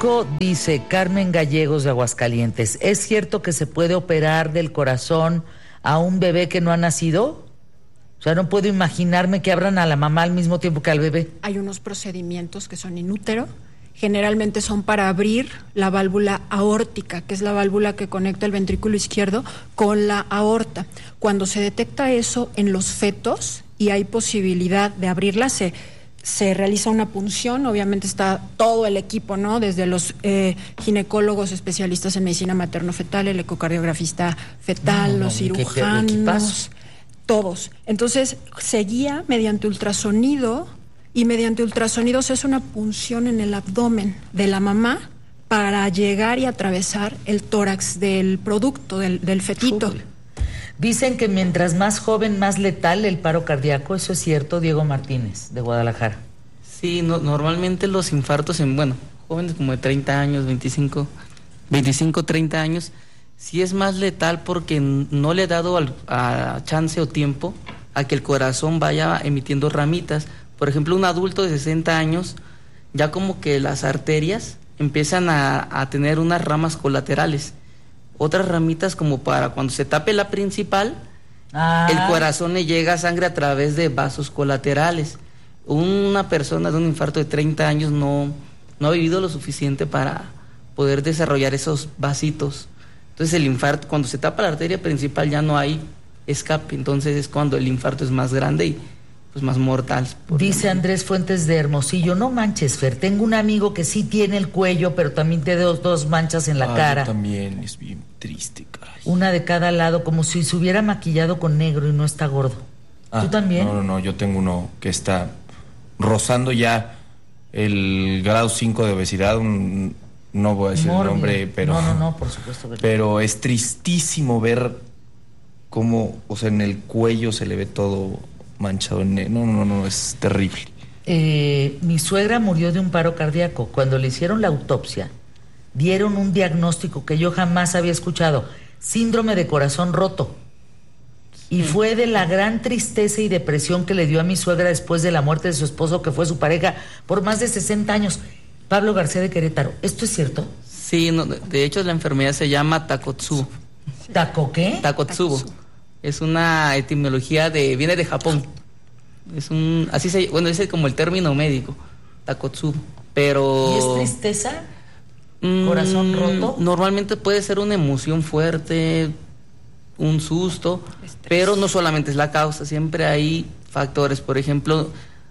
México, dice Carmen Gallegos de Aguascalientes. ¿Es cierto que se puede operar del corazón a un bebé que no ha nacido? O sea, no puedo imaginarme que abran a la mamá al mismo tiempo que al bebé. Hay unos procedimientos que son in útero. Generalmente son para abrir la válvula aórtica, que es la válvula que conecta el ventrículo izquierdo con la aorta. Cuando se detecta eso en los fetos y hay posibilidad de abrirla, se realiza una punción. Obviamente está todo el equipo, ¿no? Desde los ginecólogos especialistas en medicina materno-fetal, el ecocardiografista fetal, los cirujanos, todos. Entonces se guía mediante ultrasonido, y mediante ultrasonido se hace una punción en el abdomen de la mamá para llegar y atravesar el tórax del producto, del fetito. Dicen que mientras más joven, más letal el paro cardíaco. ¿Eso es cierto? Diego Martínez, de Guadalajara. Sí, normalmente los infartos jóvenes como de 30 años, 25, 30 años, sí es más letal porque no le ha dado a chance o tiempo a que el corazón vaya emitiendo ramitas. Por ejemplo, un adulto de 60 años, ya como que las arterias empiezan a tener unas ramas colaterales, otras ramitas como para cuando se tape la principal, el corazón le llega sangre a través de vasos colaterales. Una persona de un infarto de 30 años no ha vivido lo suficiente para poder desarrollar esos vasitos. Entonces el infarto, cuando se tapa la arteria principal ya no hay escape, entonces es cuando el infarto es más grande y pues más mortal. Dice Andrés Fuentes de Hermosillo, no manches, Fer, tengo un amigo que sí tiene el cuello, pero también tiene dos manchas en la cara. Yo también, es bien triste, caray. Una de cada lado, como si se hubiera maquillado con negro y no está gordo. ¿Tú también? No, yo tengo uno que está rozando ya el grado 5 de obesidad, no voy a decir el nombre, pero... No, por supuesto que no. Pero es tristísimo ver cómo, o sea, en el cuello se le ve todo manchado en negro. No, es terrible. Mi suegra murió de un paro cardíaco. Cuando le hicieron la autopsia, dieron un diagnóstico que yo jamás había escuchado: síndrome de corazón roto. Y fue de la gran tristeza y depresión que le dio a mi suegra después de la muerte de su esposo, que fue su pareja por más de 60 años. Pablo García de Querétaro, ¿esto es cierto? Sí, de hecho la enfermedad se llama Takotsubo. ¿Taco qué? Takotsubo. Es una etimología viene de Japón. Es es como el término médico, Takotsubo. Pero ¿y es tristeza? ¿Corazón roto? Normalmente puede ser una emoción fuerte, un susto, pero no solamente es la causa, siempre hay factores. Por ejemplo,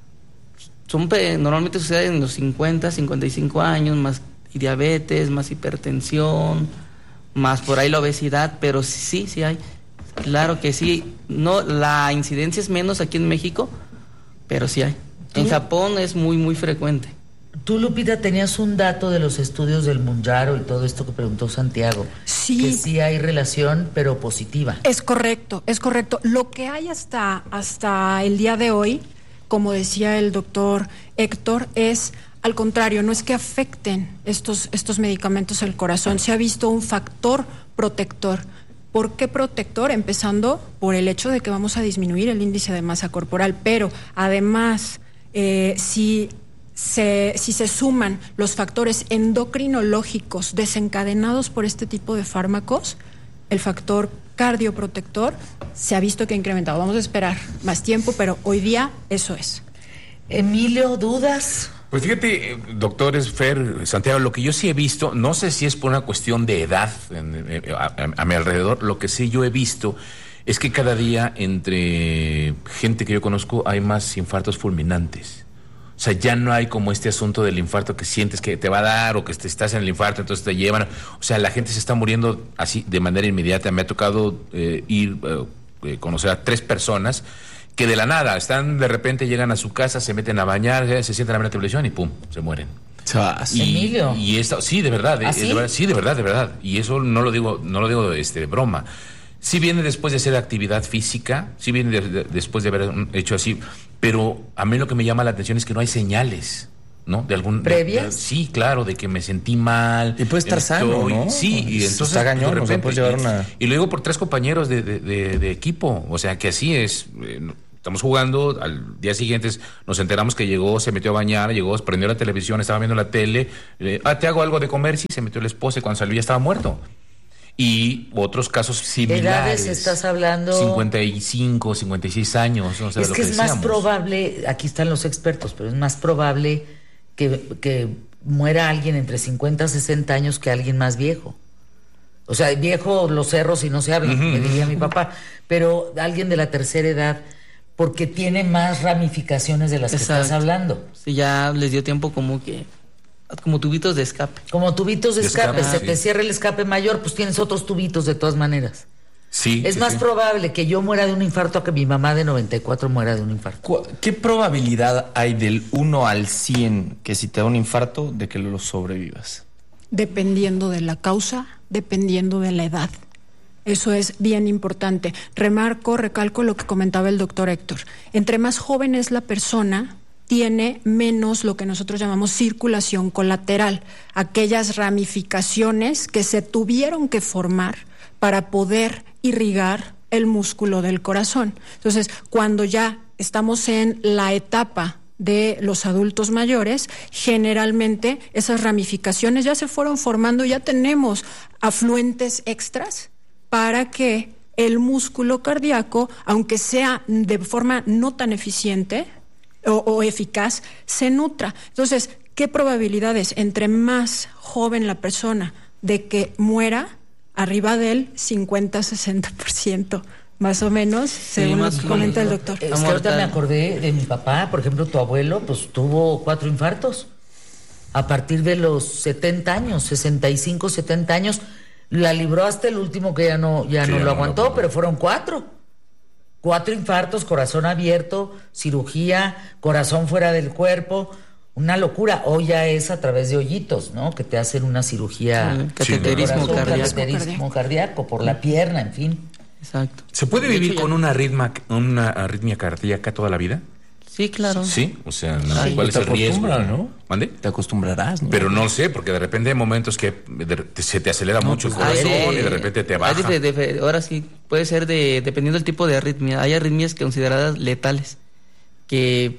normalmente sucede en los 50, 55 años, más diabetes, más hipertensión, más por ahí la obesidad, pero sí hay. Claro que sí. No, la incidencia es menos aquí en México, pero sí hay. En Japón es muy, muy frecuente. Tú, Lupita, tenías un dato de los estudios del Mounjaro y todo esto que preguntó Santiago. Sí. Que sí hay relación, pero positiva. Es correcto. Lo que hay hasta el día de hoy, como decía el doctor Héctor, es al contrario, no es que afecten estos medicamentos el corazón. Se ha visto un factor protector. ¿Por qué protector? Empezando por el hecho de que vamos a disminuir el índice de masa corporal, pero además, si se suman los factores endocrinológicos desencadenados por este tipo de fármacos, el factor cardioprotector se ha visto que ha incrementado. Vamos a esperar más tiempo, pero hoy día eso es. Emilio, ¿dudas? Pues fíjate, doctores, Fer, Santiago, lo que yo sí he visto, no sé si es por una cuestión de edad a mi alrededor, lo que sí yo he visto es que cada día entre gente que yo conozco hay más infartos fulminantes. O sea, ya no hay como este asunto del infarto que sientes que te va a dar o que estás en el infarto, entonces te llevan. O sea, la gente se está muriendo así de manera inmediata. Me ha tocado conocer a 3 personas que de la nada de repente llegan a su casa, se meten a bañar, se sientan a ver la televisión y pum, se mueren. Emilio. Y esto, sí, de verdad, ¿Sí? sí, de verdad. Y eso no lo digo de broma. Sí viene después de hacer actividad física, sí viene después de haber hecho así, pero a mí lo que me llama la atención es que no hay señales, ¿no? De algún ¿previas? Sí, claro, de que me sentí mal. Y puede estar sano, ¿no? Sí, y entonces está gañón, de repente, puedes llevar una... Y lo digo por 3 compañeros de equipo, o sea que así es. estamos jugando, al día siguiente nos enteramos que llegó, se metió a bañar, llegó, prendió la televisión, estaba viendo la tele, te hago algo de comer, sí, se metió la esposa y cuando salió ya estaba muerto. Y otros casos similares. ¿Edades estás hablando? 55, 56 años. No sé es lo que es decíamos. más probable, aquí están los expertos, pero es más probable que muera alguien entre 50 y 60 años que alguien más viejo. O sea, viejo los cerros y no se habla, me diría mi papá, pero alguien de la tercera edad, porque tiene más ramificaciones de las que estás hablando. Sí, ya les dio tiempo como tubitos de escape. Como tubitos de escape, se sí. te cierra el escape mayor, pues tienes otros tubitos de todas maneras. Sí. Es más probable que yo muera de un infarto a que mi mamá de 94 muera de un infarto. ¿Qué probabilidad hay del 1 al 100 que si te da un infarto, de que lo sobrevivas? Dependiendo de la causa, dependiendo de la edad. Eso es bien importante. Recalco lo que comentaba el doctor Héctor. Entre más joven es la persona, tiene menos lo que nosotros llamamos circulación colateral, aquellas ramificaciones que se tuvieron que formar para poder irrigar el músculo del corazón. Entonces, cuando ya estamos en la etapa de los adultos mayores, generalmente esas ramificaciones ya se fueron formando, ya tenemos afluentes extras para que el músculo cardíaco, aunque sea de forma no tan eficiente o eficaz, se nutra. Entonces, ¿qué probabilidades? Entre más joven la persona de que muera, arriba del 50-60%. Más o menos, según lo que comenta el doctor. Es que ahorita me acordé de mi papá, por ejemplo, tu abuelo, pues tuvo 4 infartos. A partir de los 70 años, 65, 70 años, la libró hasta el último que ya no lo aguantó, pero fueron 4. 4 infartos, corazón abierto, cirugía, corazón fuera del cuerpo. Una locura. Hoy ya es a través de hoyitos, ¿no? Que te hacen una cirugía. Cateterismo cardíaco por la pierna, en fin. Exacto. ¿Se puede vivir con una arritmia cardíaca toda la vida? Sí, claro. Sí, o sea, ¿cuál es el riesgo? ¿No? ¿Mande? Te acostumbrarás, ¿no? Pero no sé, porque de repente hay momentos que se te acelera mucho el corazón y de repente te baja. Ahora sí, puede ser dependiendo del tipo de arritmia. Hay arritmias consideradas letales, que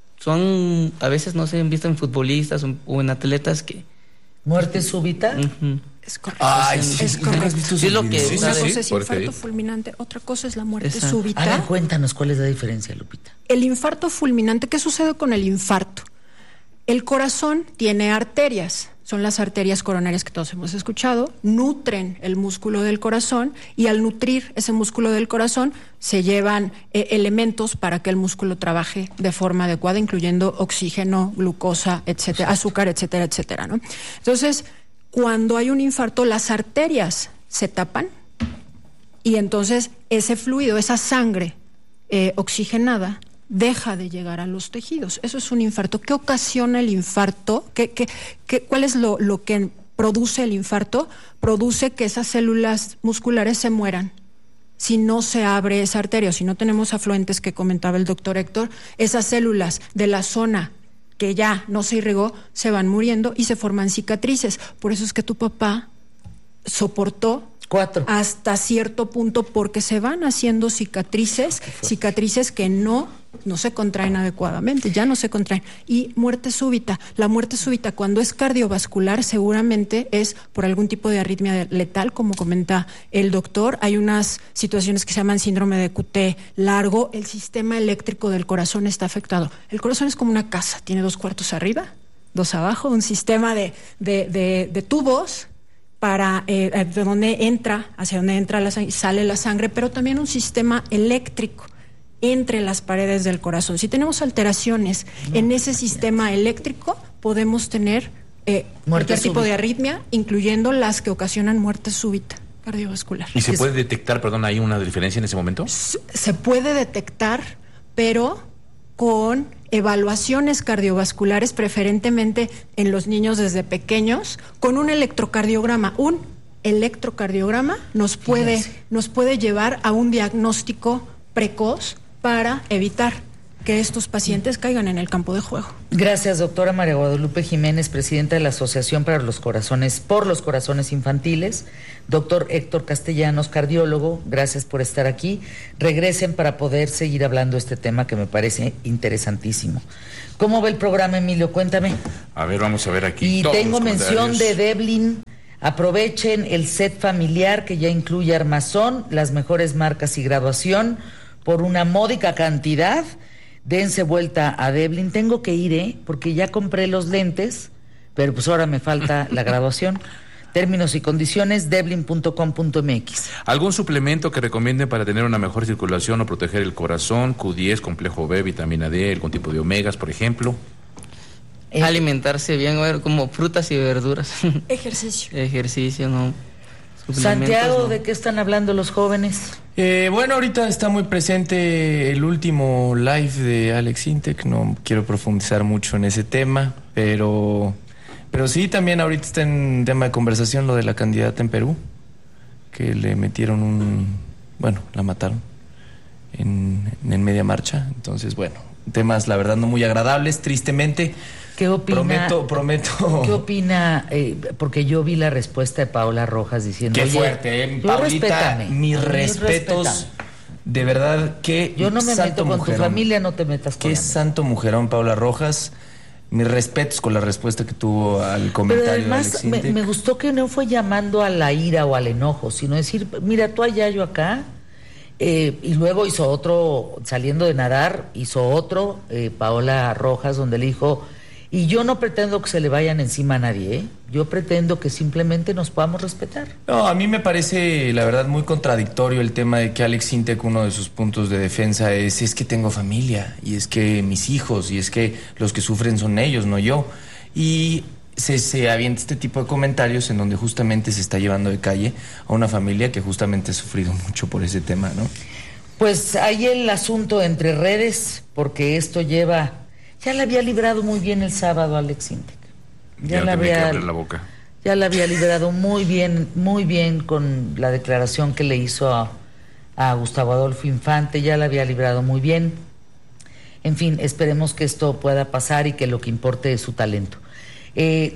son, a veces no se han visto en futbolistas o en atletas que... ¿Muerte súbita? Es correcto. Es correcto. Sí, lo que una cosa es infarto fulminante, otra cosa es la muerte súbita. A ver, cuéntanos cuál es la diferencia, Lupita. El infarto fulminante, ¿qué sucede con el infarto? El corazón tiene arterias, son las arterias coronarias que todos hemos escuchado, nutren el músculo del corazón y al nutrir ese músculo del corazón se llevan elementos para que el músculo trabaje de forma adecuada, incluyendo oxígeno, glucosa, etcétera, azúcar, etcétera, etcétera, ¿no? Entonces, cuando hay un infarto, las arterias se tapan y entonces ese fluido, esa sangre oxigenada, deja de llegar a los tejidos. Eso es un infarto. ¿Qué ocasiona el infarto? ¿Cuál es lo que produce el infarto? Produce que esas células musculares se mueran. Si no se abre esa arteria, o si no tenemos afluentes que comentaba el doctor Héctor, esas células de la zona que ya no se irrigó se van muriendo y se forman cicatrices. Por eso es que tu papá soportó 4 hasta cierto punto, porque se van haciendo cicatrices que no se contraen adecuadamente, ya no se contraen. Y muerte súbita. La muerte súbita, cuando es cardiovascular, seguramente es por algún tipo de arritmia letal, como comenta el doctor. Hay unas situaciones que se llaman síndrome de QT largo. El sistema eléctrico del corazón está afectado. El corazón es como una casa, tiene 2 cuartos arriba, 2 abajo, un sistema de tubos para de donde entra, hacia donde entra la sangre, sale la sangre, pero también un sistema eléctrico entre las paredes del corazón. Si tenemos alteraciones en ese sistema eléctrico, podemos tener cualquier tipo de arritmia, incluyendo las que ocasionan muerte súbita cardiovascular. ¿Y se puede detectar, hay una diferencia en ese momento? Se puede detectar, pero con evaluaciones cardiovasculares, preferentemente en los niños desde pequeños, con un electrocardiograma. Un electrocardiograma nos puede llevar a un diagnóstico precoz para evitar que estos pacientes caigan en el campo de juego. Gracias, doctora María Guadalupe Jiménez, presidenta de la Asociación por los Corazones Infantiles. Doctor Héctor Castellanos, cardiólogo, gracias por estar aquí. Regresen para poder seguir hablando de este tema que me parece interesantísimo. ¿Cómo va el programa, Emilio? Cuéntame. A ver, vamos a ver aquí. Y tengo mención de Devlin. Aprovechen el set familiar que ya incluye armazón, las mejores marcas y graduación por una módica cantidad. Dense vuelta a Devlin. Tengo que ir, porque ya compré los lentes, pero pues ahora me falta la graduación. Términos y condiciones, devlin.com.mx. ¿Algún suplemento que recomienden para tener una mejor circulación o proteger el corazón? Q10, complejo B, vitamina D, algún tipo de omegas, por ejemplo. Alimentarse bien, como frutas y verduras. Ejercicio, ¿no? Santiago, ¿no? ¿de qué están hablando los jóvenes? Bueno, ahorita está muy presente el último live de Alex Intec. No quiero profundizar mucho en ese tema, pero sí, también ahorita está en tema de conversación lo de la candidata en Perú, que le metieron la mataron en media marcha. Entonces, bueno, temas la verdad no muy agradables, tristemente. ¿Qué opina? Prometo. ¿Qué opina? Porque yo vi la respuesta de Paola Rojas diciendo... Qué fuerte, Paulita, mis respetos. De verdad, que yo no me meto con mujerón. Tu familia, no te metas con Qué santo mujerón, Paola Rojas. Mis respetos con la respuesta que tuvo al comentario. Pero además de Alex me gustó que no fue llamando a la ira o al enojo, sino decir, mira, tú allá, yo acá. Y luego hizo otro, saliendo de nadar, Paola Rojas, donde le dijo... Y yo no pretendo que se le vayan encima a nadie, Yo pretendo que simplemente nos podamos respetar. No, a mí me parece, la verdad, muy contradictorio el tema de que Alex Intec, uno de sus puntos de defensa es que tengo familia, y es que mis hijos, y es que los que sufren son ellos, no yo. Y se avienta este tipo de comentarios en donde justamente se está llevando de calle a una familia que justamente ha sufrido mucho por ese tema, ¿no? Pues hay el asunto entre redes, porque esto lleva... Ya la había librado muy bien el sábado Alex Intec. Ya la había abrir la boca. Ya la había librado muy bien con la declaración que le hizo a Gustavo Adolfo Infante, ya la había librado muy bien. En fin, esperemos que esto pueda pasar y que lo que importe es su talento. El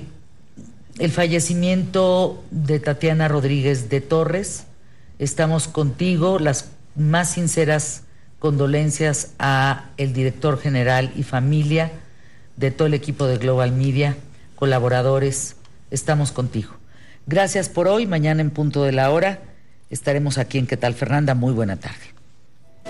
fallecimiento de Tatiana Rodríguez de Torres, estamos contigo, las más sinceras condolencias a el director general y familia de todo el equipo de Global Media, colaboradores, estamos contigo. Gracias por hoy, mañana en punto de la hora estaremos aquí en ¿Qué tal, Fernanda? Muy buena tarde.